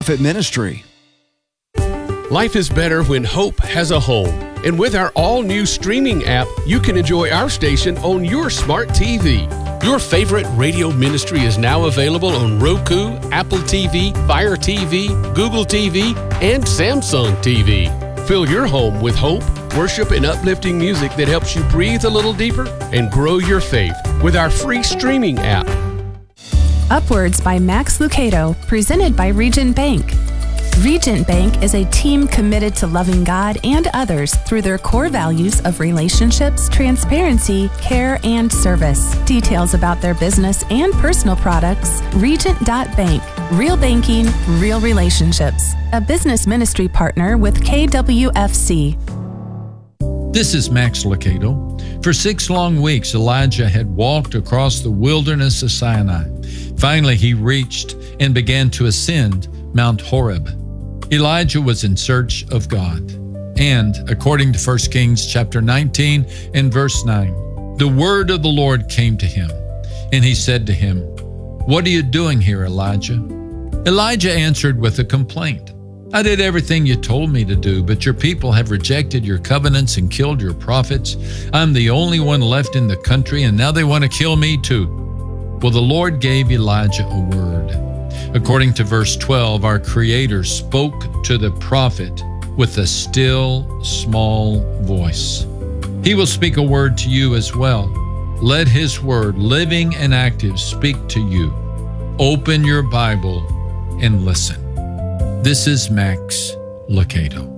nonprofit ministry. Life is better when hope has a home. And with our all-new streaming app, you can enjoy our station on your smart TV. Your favorite radio ministry is now available on Roku, Apple TV, Fire TV, Google TV, and Samsung TV. Fill your home with hope, worship, and uplifting music that helps you breathe a little deeper and grow your faith with our free streaming app. Upwards by Max Lucado, presented by Region Bank. Region Bank is a team committed to loving God and others through their core values of relationships, transparency, care, and service. Details about their business and personal products, Regent.Bank. Real banking, real relationships. A business ministry partner with KWFC. This is Max Lucado. For 6 long weeks, Elijah had walked across the wilderness of Sinai. Finally, he reached and began to ascend Mount Horeb. Elijah was in search of God. And according to 1 Kings chapter 19 and verse 9, the word of the Lord came to him, and he said to him, "What are you doing here, Elijah?" Elijah answered with a complaint. "I did everything you told me to do, but your people have rejected your covenants and killed your prophets. I'm the only one left in the country, and now they want to kill me too." Well, the Lord gave Elijah a word. According to verse 12, our Creator spoke to the prophet with a still, small voice. He will speak a word to you as well. Let His word, living and active, speak to you. Open your Bible and listen. This is Max Lucado.